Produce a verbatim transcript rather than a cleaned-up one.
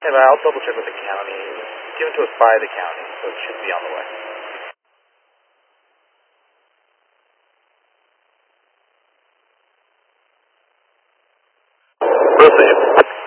Hey, but I'll double check with the county. It's given to us by the county, so it should be on the way. Proceed.